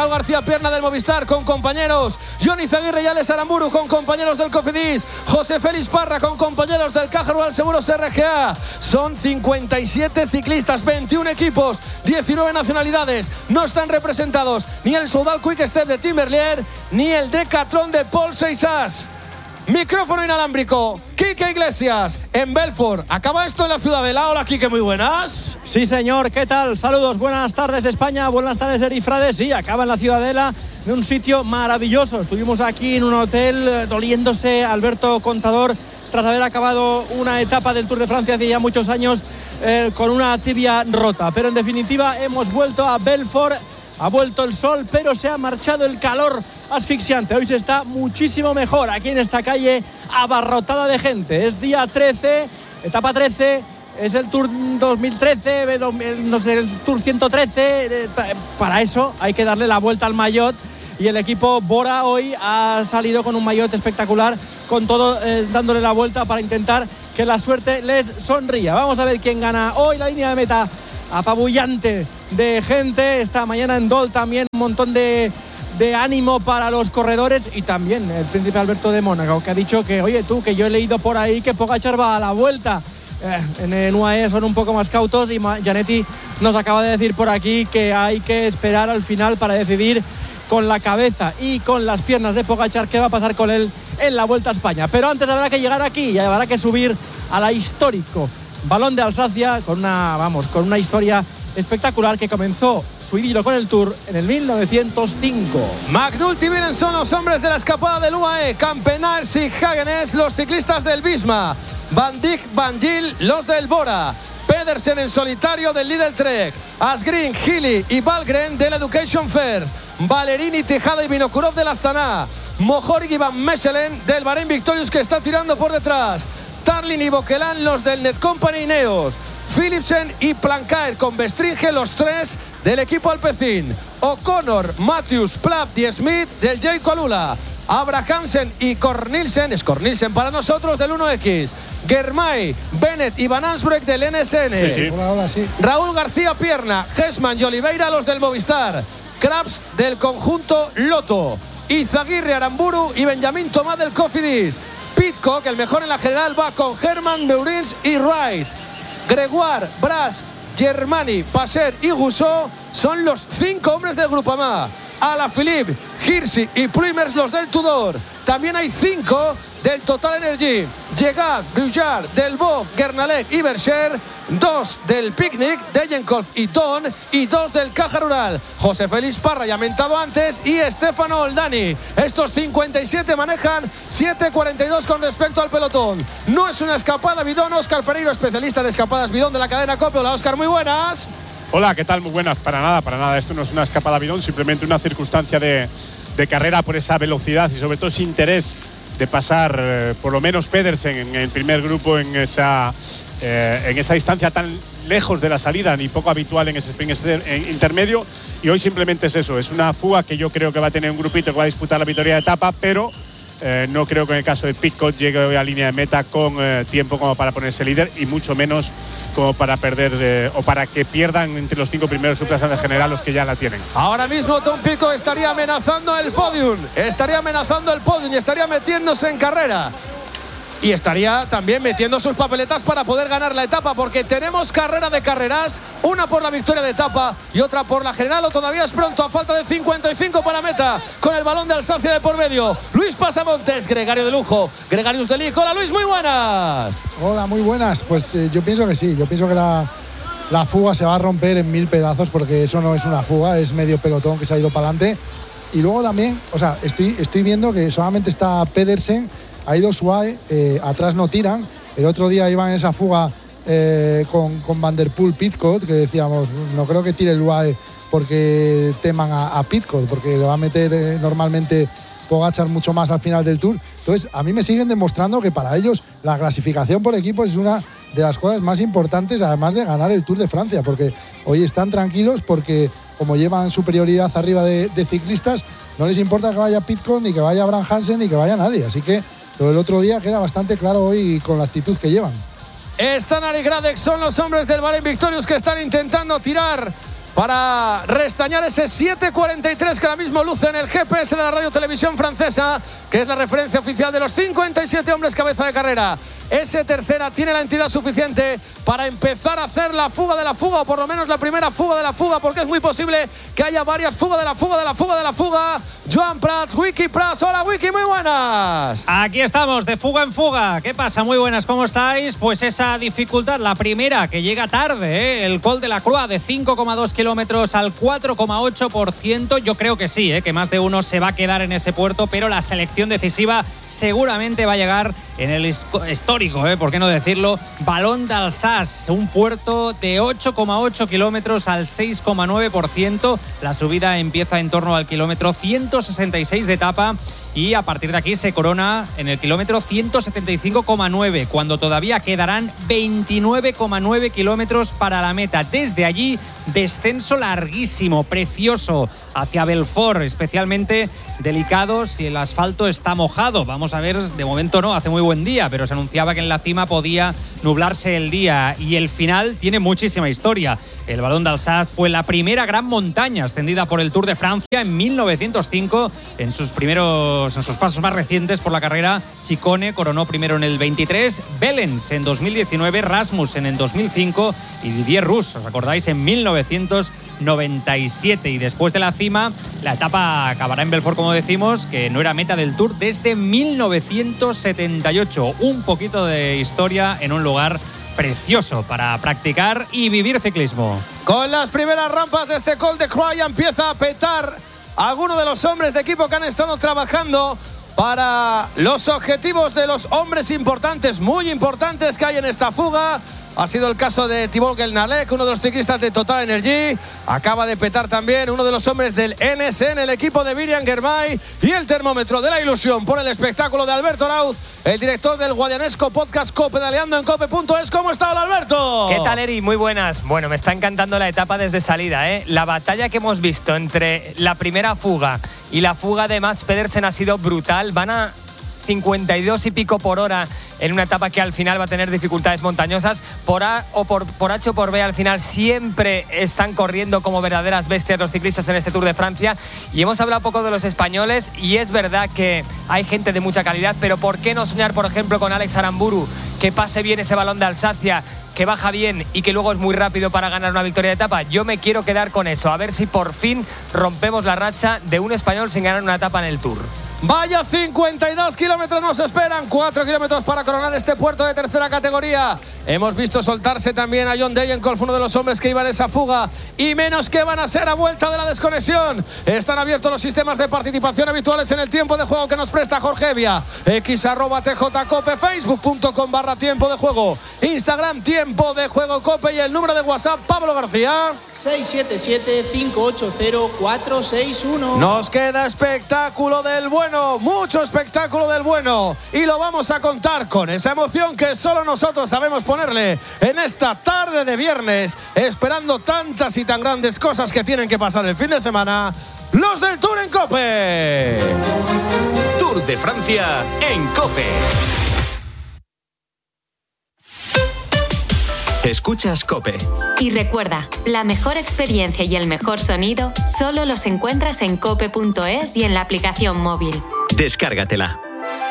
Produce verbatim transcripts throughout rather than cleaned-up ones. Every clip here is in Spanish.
Raúl García Pierna del Movistar con compañeros, Jon Izaguirre y Alex Aramburu con compañeros del Cofidis, José Félix Parra con compañeros del Caja Rural Seguros R G A. Son cincuenta y siete ciclistas, veintiún equipos, diecinueve nacionalidades. No están representados ni el Soudal Quick Step de Tim Merlier ni el Decathlon de Paul Seixas. Micrófono inalámbrico, Quique Iglesias en Belfort. Acaba esto en la Ciudadela. Hola, Quique, muy buenas. Sí, señor, ¿qué tal? Saludos, buenas tardes España, buenas tardes Erifrades. Sí, acaba en la Ciudadela, de un sitio maravilloso. Estuvimos aquí en un hotel eh, doliéndose Alberto Contador tras haber acabado una etapa del Tour de Francia hace ya muchos años eh, con una tibia rota. Pero en definitiva hemos vuelto a Belfort. Ha vuelto el sol, pero se ha marchado el calor asfixiante. Hoy se está muchísimo mejor aquí en esta calle abarrotada de gente. Es día trece, etapa trece, es el Tour dos mil trece, no sé, el Tour ciento trece. Para eso hay que darle la vuelta al maillot. Y el equipo Bora hoy ha salido con un maillot espectacular, con todo eh, dándole la vuelta para intentar que la suerte les sonría. Vamos a ver quién gana hoy. La línea de meta apabullante de gente. Esta mañana en Dol también un montón de, de ánimo para los corredores, y también el príncipe Alberto de Mónaco, que ha dicho que, oye tú, que yo he leído por ahí que Pogačar va a la vuelta. Eh, en el U A E son un poco más cautos, y Gianetti nos acaba de decir por aquí que hay que esperar al final para decidir con la cabeza y con las piernas de Pogačar qué va a pasar con él en la Vuelta a España. Pero antes habrá que llegar aquí y habrá que subir a la histórico Balón de Alsacia con una, vamos, con una historia espectacular que comenzó su idilio con el Tour en el mil novecientos cinco. McNulty vienen son los hombres de la escapada del U A E, Campenaerts y Hagenes los ciclistas del Visma, Van Dijk, Van Gil los del Bora, Pedersen en solitario del Lidl Trek, Asgreen, Healy y Valgren del Education First, Valerini, Tejada y Vinokurov del Astana, Mohoric y Van Mechelen del Bahrein Victorious, que está tirando por detrás, Tarlin y Boquelan los del Netcompany Ineos, Philipsen y Plancaer con Bestringe los tres del equipo Alpecin, O'Connor, Matthews, Plapp y Smith del Jayco Alula, Abrahamsen y Cornelsen, es Cornelsen para nosotros, del uno equis, Germay, Bennett y Van Ansbroek del N S N, sí, sí. Hola, hola, sí. Raúl García Pierna, Hesman y Oliveira los del Movistar, Krabs del conjunto Lotto, Izaguirre, Aramburu y Benjamín Tomás del Cofidis, Pidcock, el mejor en la general, va con Herman, Meurins y Wright. Gregoire, Bras, Germani, Passer y Rousseau son los cinco hombres del Groupama. Alaphilippe, Hirschi y Plumers los del Tudor. También hay cinco del Total Energy: Llegat, Brujard, Delvaux, Guernalec y Bercher, dos del Picnic, Degenkolb y Don, y dos del Caja Rural: José Félix Parra, ya mentado antes, y Stefano Oldani. Estos cincuenta y siete manejan siete cuarenta y dos con respecto al pelotón. No es una escapada bidón. Óscar Pereiro, especialista de escapadas bidón de la cadena COPE. Hola, Óscar, muy buenas. Hola, ¿qué tal? Muy buenas. Para nada, para nada. Esto no es una escapada bidón, simplemente una circunstancia de, de carrera por esa velocidad y sobre todo ese interés de pasar eh, por lo menos Pedersen en el primer grupo en esa, eh, en esa distancia tan lejos de la salida, ni poco habitual en ese sprint intermedio. Y hoy simplemente es eso, es una fuga que yo creo que va a tener un grupito que va a disputar la victoria de etapa, pero Eh, no creo que en el caso de Pidcock llegue hoy a línea de meta con eh, tiempo como para ponerse líder, y mucho menos como para perder eh, o para que pierdan entre los cinco primeros su plaza de general los que ya la tienen. Ahora mismo Tom Pidcock estaría amenazando el podium, estaría amenazando el podium y estaría metiéndose en carrera. Y estaría también metiendo sus papeletas para poder ganar la etapa, porque tenemos carrera de carreras, una por la victoria de etapa y otra por la general, o todavía es pronto, a falta de cincuenta y cinco para meta, con el Balón de Alsacia de por medio. Luis Pasamontes, Gregario de Lujo, Gregarius de Lic. Hola, Luis, muy buenas. Hola, muy buenas. Pues eh, yo pienso que sí, yo pienso que la, la fuga se va a romper en mil pedazos, porque eso no es una fuga, es medio pelotón que se ha ido para adelante. Y luego también, o sea, estoy, estoy viendo que solamente está Pedersen. Ha ido Suárez, eh, atrás no tiran. El otro día iban en esa fuga eh, con, con Van der Poel, Pidcock, que decíamos, no creo que tire el U A E porque teman a, a Pidcock, porque le va a meter eh, normalmente Pogačar mucho más al final del Tour. Entonces, a mí me siguen demostrando que para ellos la clasificación por equipos es una de las cosas más importantes, además de ganar el Tour de Francia, porque hoy están tranquilos porque como llevan superioridad arriba de, de ciclistas, no les importa que vaya Pidcock, ni que vaya Bram Hansen, ni que vaya nadie. Así que todo el otro día queda bastante claro hoy con la actitud que llevan. Stannard y Gradec son los hombres del Bahrein Victorious que están intentando tirar para restañar ese siete cuarenta y tres que ahora mismo luce en el G P S de la Radio Televisión Francesa, que es la referencia oficial de los cincuenta y siete hombres cabeza de carrera. Ese tercera tiene la entidad suficiente para empezar a hacer la fuga de la fuga, o por lo menos la primera fuga de la fuga, porque es muy posible que haya varias fugas de la fuga, de la fuga, de la fuga. Joan Prats, Wiki Prats. Hola, Wiki, muy buenas. Aquí estamos, de fuga en fuga. ¿Qué pasa? Muy buenas, ¿cómo estáis? Pues esa dificultad, la primera, que llega tarde, ¿eh? El Col de la Croix, de cinco coma dos kilómetros al cuatro coma ocho por ciento. Yo creo que sí, ¿eh? Que más de uno se va a quedar en ese puerto, pero la selección decisiva seguramente va a llegar en el histórico, ¿eh? ¿Por qué no decirlo? Ballon d'Alsace, un puerto de ocho coma ocho kilómetros al seis coma nueve por ciento. La subida empieza en torno al kilómetro ciento sesenta y seis de etapa y a partir de aquí se corona en el kilómetro ciento setenta y cinco coma nueve, cuando todavía quedarán veintinueve coma nueve kilómetros para la meta. Desde allí, descenso larguísimo, precioso, hacia Belfort, especialmente delicado si el asfalto está mojado. Vamos a ver, de momento no, hace muy buen día, pero se anunciaba que en la cima podía nublarse el día, y el final tiene muchísima historia. El Ballon d'Alsace fue la primera gran montaña ascendida por el Tour de Francia en mil novecientos cinco. En sus primeros, en sus pasos más recientes por la carrera, Ciccone coronó primero en el veintitrés, Bellens en dos mil diecinueve, Rasmussen en dos mil cinco y Didier Rousse, ¿os acordáis?, en mil novecientos noventa y siete. Y después de la cima, la etapa acabará en Belfort, como decimos, que no era meta del Tour desde mil novecientos setenta y ocho. Un poquito de historia en un lugar precioso para practicar y vivir ciclismo. Con las primeras rampas de este Col de Croix empieza a petar a alguno de los hombres de equipo que han estado trabajando para los objetivos de los hombres importantes, muy importantes que hay en esta fuga. Ha sido el caso de Thibaut Guelnalec, uno de los ciclistas de Total Energy. Acaba de petar también uno de los hombres del N S N, el equipo de Miriam Germay. Y el termómetro de la ilusión por el espectáculo de Alberto Arauz, el director del guadianesco podcast Copedaleando en cope punto es. ¿Cómo está, hola, Alberto? ¿Qué tal, Eri? Muy buenas. Bueno, me está encantando la etapa desde salida, ¿eh? La batalla que hemos visto entre la primera fuga y la fuga de Mads Pedersen ha sido brutal. Van a cincuenta y dos y pico por hora en una etapa que al final va a tener dificultades montañosas. Por A o por, por H o por B, al final siempre están corriendo como verdaderas bestias los ciclistas en este Tour de Francia. Y hemos hablado poco de los españoles, y es verdad que hay gente de mucha calidad, pero ¿por qué no soñar, por ejemplo, con Alex Aramburu, que pase bien ese Ballon de Alsacia, que baja bien y que luego es muy rápido para ganar una victoria de etapa? Yo me quiero quedar con eso, a ver si por fin rompemos la racha de un español sin ganar una etapa en el Tour. Vaya cincuenta y dos kilómetros nos esperan, cuatro kilómetros para coronar este puerto de tercera categoría. Hemos visto soltarse también a John Degenkolb, uno de los hombres que iba en esa fuga, y menos que van a ser a vuelta de la desconexión. Están abiertos los sistemas de participación habituales en el tiempo de juego que nos presta Jorge Evia. X arroba tjcope, facebook punto com barra tiempo de juego, Instagram tiempo de juego cope, y el número de WhatsApp, Pablo García, seis siete siete, cinco ocho cero, cuatro seis uno. Nos queda espectáculo del bueno, mucho espectáculo del bueno, y lo vamos a contar con esa emoción que solo nosotros sabemos ponerle en esta tarde de viernes, esperando tantas y tan grandes cosas que tienen que pasar el fin de semana. Los del Tour en COPE. Tour de Francia en COPE. Escuchas COPE. Y recuerda, la mejor experiencia y el mejor sonido solo los encuentras en cope punto es y en la aplicación móvil. Descárgatela.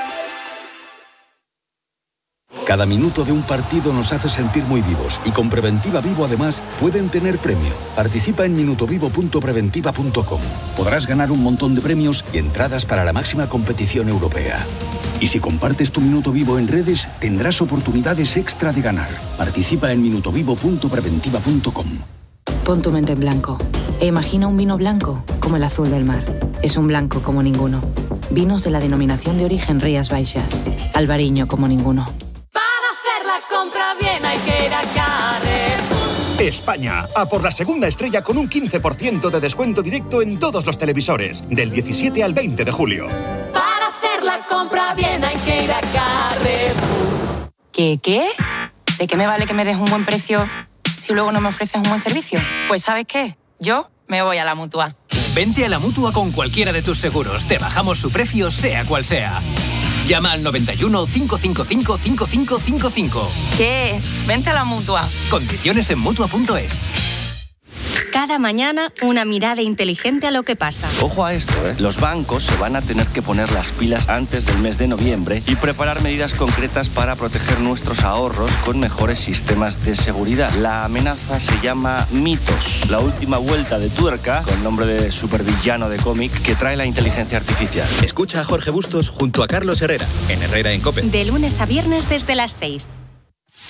Cada minuto de un partido nos hace sentir muy vivos, y con Preventiva Vivo además pueden tener premio. Participa en minutovivo punto preventiva punto com. Podrás ganar un montón de premios y entradas para la máxima competición europea. Y si compartes tu minuto vivo en redes, tendrás oportunidades extra de ganar. Participa en minutovivo punto preventiva punto com. Pon tu mente en blanco e imagina un vino blanco como el azul del mar. Es un blanco como ninguno. Vinos de la denominación de origen Rías Baixas. Albariño como ninguno. Compra bien, hay que ir a Carrefour. España, a por la segunda estrella con un quince por ciento de descuento directo en todos los televisores, del diecisiete al veinte de julio. Para hacer la compra bien hay que ir a Carrefour. ¿Qué, qué? ¿De qué me vale que me des un buen precio si luego no me ofreces un buen servicio? Pues ¿sabes qué? Yo me voy a la Mutua. Vente a la Mutua con cualquiera de tus seguros. Te bajamos su precio, sea cual sea. Llama al noventa y uno, cinco cinco cinco, cinco cinco cinco cinco. ¿Qué? Vente a la Mutua. Condiciones en Mutua punto es. Cada mañana, una mirada inteligente a lo que pasa. Ojo a esto, ¿eh? Los bancos se van a tener que poner las pilas antes del mes de noviembre y preparar medidas concretas para proteger nuestros ahorros con mejores sistemas de seguridad. La amenaza se llama mitos, la última vuelta de tuerca, con nombre de supervillano de cómic, que trae la inteligencia artificial. Escucha a Jorge Bustos junto a Carlos Herrera, en Herrera en COPE. De lunes a viernes desde las seis.